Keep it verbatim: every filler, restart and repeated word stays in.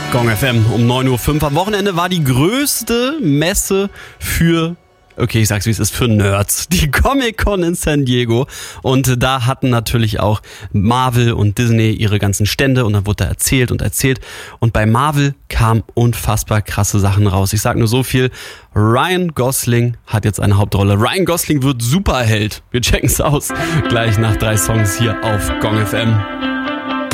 Gong F M um neun Uhr fünf. Am Wochenende war die größte Messe für, okay, ich sag's wie es ist, für Nerds. Die Comic-Con in San Diego. Und da hatten natürlich auch Marvel und Disney ihre ganzen Stände und dann wurde da erzählt und erzählt. Und bei Marvel kamen unfassbar krasse Sachen raus. Ich sag nur so viel, Ryan Gosling hat jetzt eine Hauptrolle. Ryan Gosling wird Superheld. Wir checken's aus. Gleich nach drei Songs hier auf Gong F M.